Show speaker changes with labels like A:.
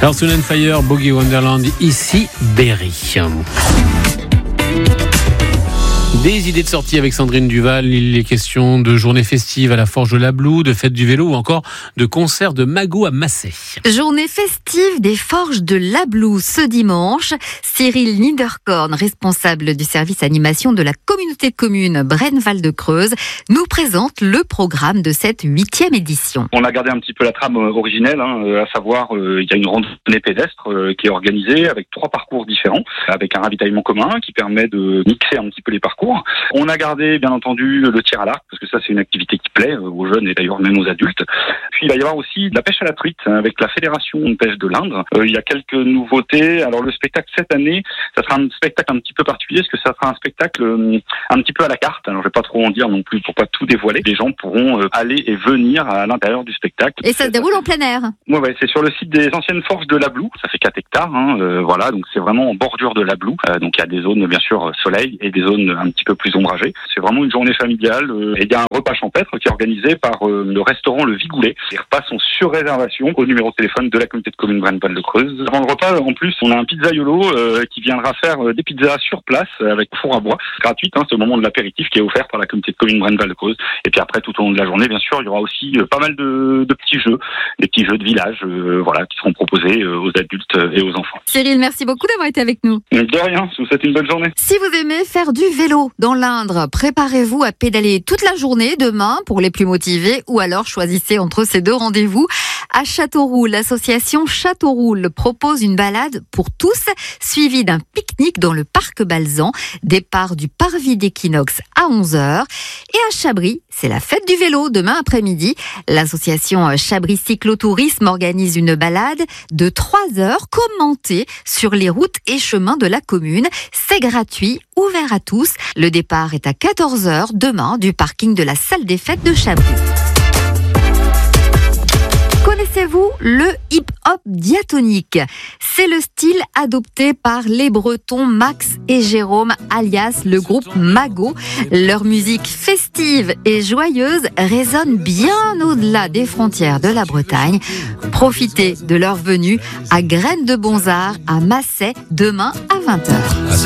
A: Earth, Wind & Fire, Boogie Wonderland, ici Berry. Des idées de sortie avec Sandrine Duval. Il est question de journées festives à la Forge de l'Abloux, de fête du vélo ou encore de concert de Mago à Massé.
B: Journée festive des Forges de l'Abloux ce dimanche. Cyril Niederkorn, responsable du service animation de la communauté de communes Brennes-Val de Creuse, nous présente le programme de cette 8e édition.
C: On a gardé un petit peu la trame originelle, à savoir il y a une randonnée pédestre qui est organisée avec 3 parcours différents, avec un ravitaillement commun qui permet de mixer un petit peu les parcours. On a gardé bien entendu le tir à l'arc, parce que ça c'est une activité qui plaît aux jeunes et d'ailleurs même aux adultes. Puis il va y avoir aussi de la pêche à la truite avec la Fédération de pêche de l'Indre. Il y a quelques nouveautés. Alors le spectacle cette année, ça sera un spectacle un petit peu particulier, parce que ça sera un spectacle un petit peu à la carte. Alors je vais pas trop en dire non plus pour pas tout dévoiler. Les gens pourront aller et venir à l'intérieur du spectacle.
B: Et ça se déroule en plein air.
C: Ouais, c'est sur le site des anciennes forges de l'Abloux. Ça fait 4 hectares, voilà, donc c'est vraiment en bordure de l'Abloux. Donc il y a des zones bien sûr soleil et des zones un petit peu plus ombragées. C'est vraiment une journée familiale et il y a un repas champêtre qui est organisé par le restaurant Le Vigoulet. Les repas sont sur réservation au numéro de téléphone de la communauté de communes Brennes-Val de Creuse. Avant le repas, en plus, on a un pizzaiolo qui viendra faire des pizzas sur place avec four à bois, gratuite. C'est au moment de l'apéritif qui est offert par la communauté de communes Brennes-Val de Creuse. Et puis après, tout au long de la journée, bien sûr, il y aura aussi pas mal de petits jeux, des petits jeux de village, voilà, qui seront proposés aux adultes et aux enfants.
B: Cyril, merci beaucoup d'avoir été avec nous.
C: De rien, je vous souhaite une bonne journée.
B: Si vous aimez faire du vélo dans l'Indre, préparez-vous à pédaler toute la journée demain pour les plus motivés, ou alors choisissez entre ces 2 rendez-vous. À Châteauroux, l'association Châteauroux propose une balade pour tous, suivie d'un pique-nique dans le parc Balzan, départ du parvis d'Équinoxe à 11h. Et à Chabris, c'est la fête du vélo demain après-midi. L'association Chabris Cyclotourisme organise une balade de 3 heures commentée sur les routes et chemins de la commune. C'est gratuit, ouvert à tous. Le départ est à 14h demain du parking de la salle des fêtes de Chabris. Connaissez-vous le hip-hop diatonique ? C'est le style adopté par les Bretons Max et Jérôme, alias le groupe Mago. Leur musique festive et joyeuse résonne bien au-delà des frontières de la Bretagne. Profitez de leur venue à Graines de Bonzard à Massay demain à 20h.